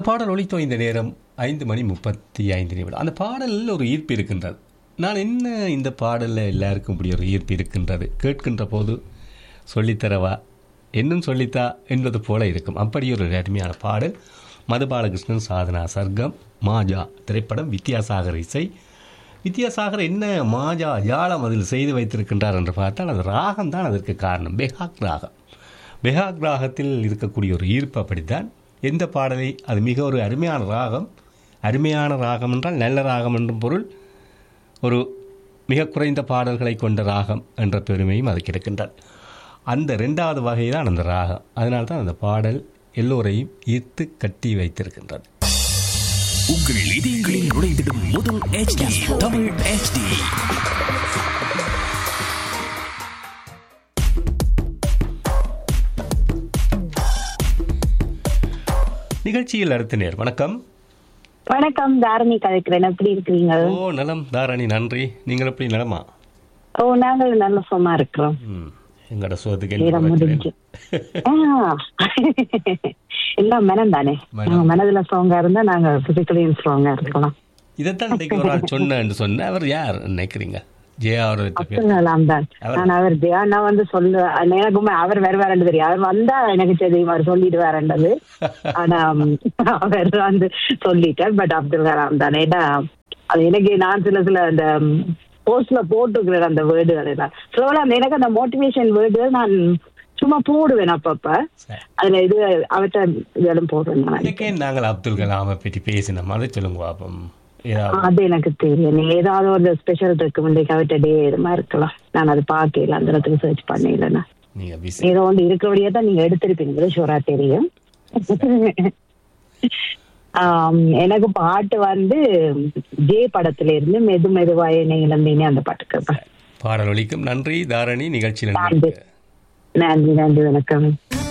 பாடல் ஒலித்தோ இந்த நேரம் 5:35. அந்த பாடலில் ஒரு ஈர்ப்பு இருக்கின்றது. நான் என்ன இந்த பாடலில் எல்லாருக்கும் இப்படி ஒரு ஈர்ப்பு இருக்கின்றது கேட்கின்ற போது சொல்லித்தரவா இன்னும் சொல்லித்தா என்பது போல இருக்கும். அப்படி ஒரு அருமையான பாடல். மதுபாலகிருஷ்ணன், சாதனா சர்க்கம், மாஜா திரைப்படம், வித்யாசாகர் இசை. வித்யாசாகர் என்ன மாஜா ஜாலம் அதில் செய்து வைத்திருக்கின்றார் என்று பார்த்தால் அது ராகம் தான் அதற்கு காரணம். பெஹாக் ராகம். பெஹாக் ராகத்தில் இருக்கக்கூடிய ஒரு ஈர்ப்பு அப்படித்தான். எந்த பாடலை அது மிக ஒரு அருமையான ராகம். அருமையான ராகம் என்றால் நல்ல ராகம் என்றும் பொருள். ஒரு மிக குறைந்த பாடல்களை கொண்ட ராகம் என்ற பெருமையும் அது கிடைக்கின்றது. அந்த இரண்டாவது வகை தான் அந்த ராகம். அதனால்தான் அந்த பாடல் எல்லோரையும் ஈர்த்து கட்டி வைத்திருக்கின்றது. உங்கள் இதயங்களில் நுழைந்திடும் முதல் HD தமிழ் HD. நிகழ்ச்சியில் அடுத்த நேர். வணக்கம். வணக்கம், தாரணி கதைக்கிறேன். எப்படி இருக்கிறீங்க? ஓ நலம் தாரணி, நன்றி. நீங்கள் எப்படி நலமா? ஓ, நாங்கள் நல்ல சும்மா இருக்கிறோம். எங்கட சோத்துக்கு எல்லாம் மனம் தானே. மனதுல ஸ்ட்ராங்கா இருந்தா நாங்க பிசிக்கலியும் ஸ்ட்ராங்கா இருக்கலாம். இதைத்தான் இன்னைக்கு ஒரு ஆள் சொன்ன அவர் யார் நினைக்கிறீங்க? அப்துல் தான். நான் அவர் ஜெயா நான் வந்து சொல்ல எனக்குமே அவர் வருவாருன்னு தெரியும். அவர் வந்தா எனக்கு தெரியும் அவர் சொல்லிட்டு வரேன்றது. ஆனா அவர் வந்து சொல்லிட்டார். பட் அப்துல் கலாம் தானே. ஏன்னா அது எனக்கு நான் சில அந்த போஸ்ட்ல போட்டுக்கிறேன் அந்த வேர்டுகள் எல்லாம். சொல்லலாம் எனக்கு அந்த மோட்டிவேஷன் வேர்டுகள் நான் சும்மா போடுவேன் அப்பப்ப. அதுல இது அவற்றை இதெல்லாம் போடுவேன். நாங்கள் அப்துல் கலாமை பற்றி பேசினோம், அதை சொல்லுங்க பாப்போம். அது எனக்கு தெரியும். நீ ஏதாவது ஒரு ஸ்பெஷல் ரெக்கமெண்டேஷன் அவர்கிட்ட டே இதுமா இருக்கலாம். நான் அதை பார்க்கல, அந்த இடத்துல சர்ச் பண்ணலன்னா ஏதோ ஒன்று இருக்கிறபடியே தான் நீங்க எடுத்திருப்பீங்க, ஷோரா தெரியும். எனக்கு பாட்டு வந்து ஜே படத்துல இருந்து மெது மெதுவாய இளந்தீனே அந்த பாட்டுக்கு பாடல் ஒலிக்கும். நன்றி தாரணி. நிகழ்ச்சியில் நன்றி. வணக்கம்.